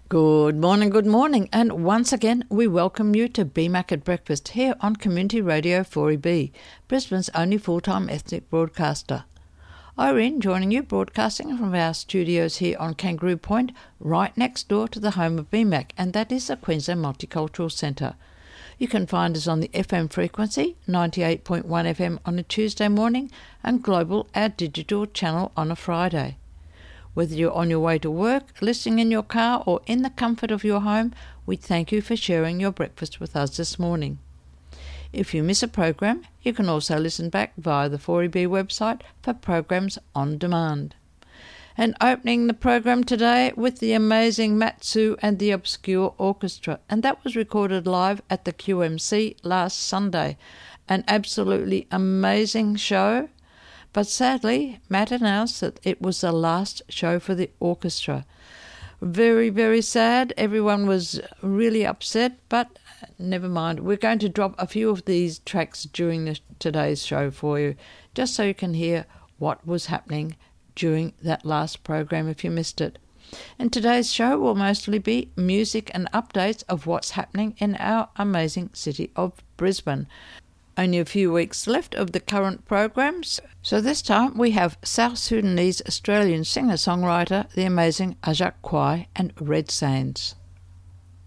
Good morning, and once again we welcome you to BMAC at Breakfast here on Community Radio 4EB, Brisbane's only full-time ethnic broadcaster. Irene joining you, broadcasting from our studios here on Kangaroo Point, right next door to the home of BMAC, and that is the Queensland Multicultural Centre. You can find us on the FM frequency, 98.1 FM on a Tuesday morning, and Global, our digital channel, on a Friday. Whether you're on your way to work, listening in your car, or in the comfort of your home, we thank you for sharing your breakfast with us this morning. If you miss a program, you can also listen back via the 4EB website for programs on demand. And opening the program today with the amazing Mat-Su and the Obscure Orchestra, and that was recorded live at the QMC last Sunday. An absolutely amazing show. But sadly, Matt announced that it was the last show for the orchestra. Very, very sad. Everyone was really upset, but never mind. We're going to drop a few of these tracks during today's show for you, just so you can hear what was happening during that last program if you missed it. And today's show will mostly be music and updates of what's happening in our amazing city of Brisbane. Only a few weeks left of the current programs, so this time we have South Sudanese Australian singer-songwriter, the amazing Ajak Kwai and Red Sands.